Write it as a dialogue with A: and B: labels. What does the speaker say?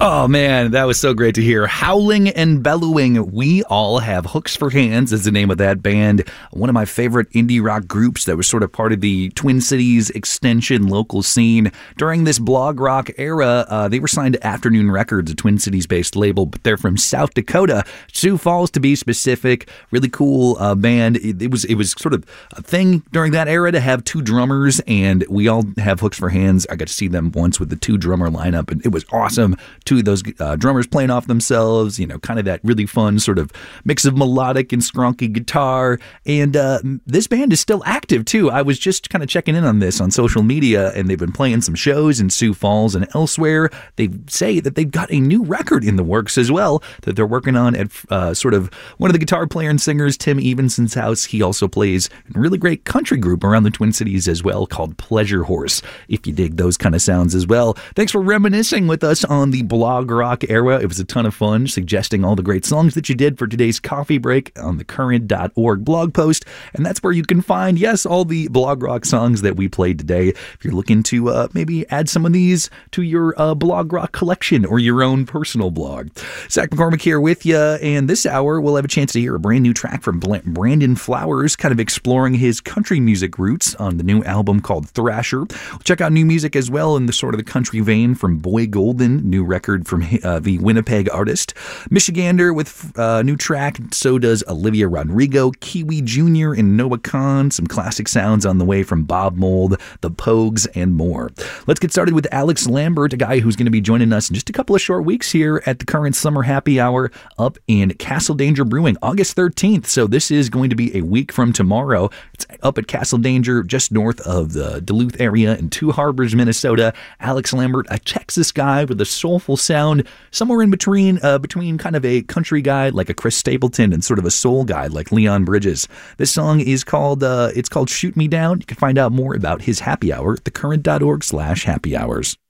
A: Oh man, that was so great to hear. Howling and Bellowing, We All Have Hooks for Hands is the name of that band. One of my favorite indie rock groups that was sort of part of the Twin Cities extension local scene. During this blog rock era, they were signed to Afternoon Records, a Twin Cities-based label, but they're from South Dakota, Sioux Falls to be specific. Really cool band. It was sort of a thing during that era to have two drummers, and We All Have Hooks for Hands. I got to see them once with the two-drummer lineup, and it was awesome. Two of those drummers playing off themselves, kind of that really fun sort of mix of melodic and skronky guitar. And this band is still active, too. I was just kind of checking in on this on social media, and they've been playing some shows in Sioux Falls and elsewhere. They say that they've got a new record in the works as well that they're working on at sort of one of the guitar player and singers, Tim Evenson's house. He also plays in a really great country group around the Twin Cities as well called Pleasure Horse, if you dig those kind of sounds as well. Thanks for reminiscing with us on the blog rock era. It was a ton of fun, suggesting all the great songs that you did for today's coffee break on the current.org blog post. And that's where you can find, yes, all the blog rock songs that we played today. If you're looking to maybe add some of these to your blog rock collection or your own personal blog. Zach McCormick here with you. And this hour, we'll have a chance to hear a brand new track from Brandon Flowers, kind of exploring his country music roots on the new album called Thrasher. We'll check out new music as well in the sort of the country vein from Boy Golden, new record from the Winnipeg artist. Michigander with a new track, so does Olivia Rodrigo, Kiwi Jr. and Noah Khan. Some classic sounds on the way from Bob Mould, The Pogues, and more. Let's get started with Alex Lambert, a guy who's going to be joining us in just a couple of short weeks here at the current Summer Happy Hour up in Castle Danger Brewing, August 13th. So this is going to be a week from tomorrow. It's up at Castle Danger, just north of the Duluth area in Two Harbors, Minnesota. Alex Lambert, a Texas guy with a soulful sound, somewhere in between kind of a country guy like a Chris Stapleton and sort of a soul guy like Leon Bridges. This song is called Shoot Me Down. You can find out more about his happy hour at thecurrent.org/happy hours.